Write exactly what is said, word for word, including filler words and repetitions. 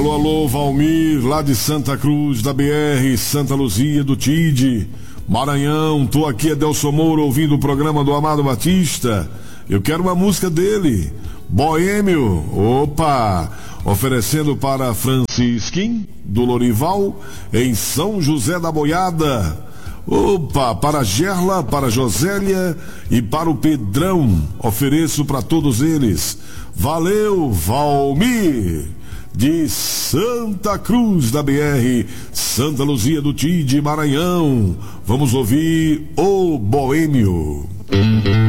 Alô, alô, Valmir, lá de Santa Cruz, da B R, Santa Luzia, do Tide, Maranhão. Tô aqui, Adelson Moura, ouvindo o programa do Amado Batista. Eu quero uma música dele, Boêmio. Opa! Oferecendo para Francisquim, do Lorival, em São José da Boiada. Opa, para Gerla, para Josélia e para o Pedrão. Ofereço para todos eles. Valeu, Valmir, de Santa Cruz da B R, Santa Luzia do Tide, Maranhão. Vamos ouvir o Boêmio.